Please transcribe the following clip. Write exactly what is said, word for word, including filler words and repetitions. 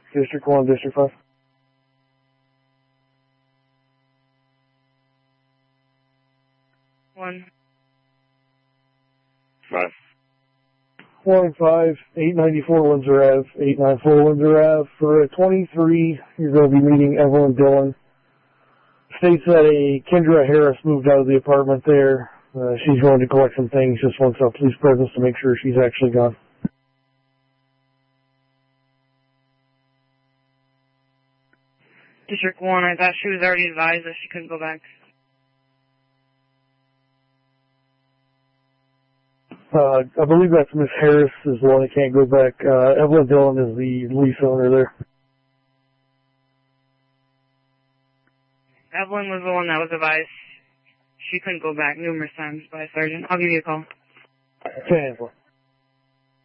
District one, District five. One. Five. One five, eight ninety-four Windsor Ave, eight ninety-four Windsor Ave. For a twenty-three, you're going to be meeting Evelyn Dillon. States that a Kendra Harris moved out of the apartment there. Uh, she's going to collect some things, just wants a police presence to make sure she's actually gone. District one, I thought she was already advised that she couldn't go back. Uh, I believe that's Miss Harris is the one that can't go back. Uh, Evelyn Dillon is the lease owner there. Evelyn was the one that was advised she couldn't go back numerous times by a sergeant. I'll give you a call. ten four.